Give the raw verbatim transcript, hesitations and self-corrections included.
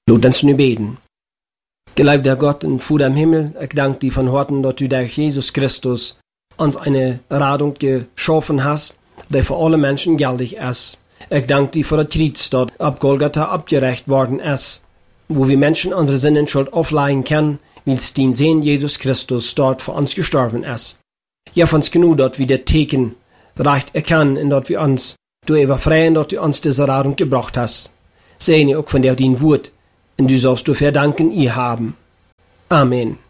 Laat ons nu beten. Geliebter Gott und Vater im Himmel, ich danke dir von Herzen, dass du durch Jesus Christus uns eine Radung geschaffen hast, die für alle Menschen gültig ist. Ich danke dir für das Kreuz, das ab Golgatha abgerecht worden ist, wo wir Menschen unsere Sinnenschuld aufleihen können, weil es den Sohn Jesus Christus dort für uns gestorben ist. Ja, von uns genug, dass wir das Teken recht erkennen und dass wir uns du überfreien, dass du uns diese Radung gebracht hast. Segne auch von der dein Wort, und du sollst du verdanken ihr haben. Amen.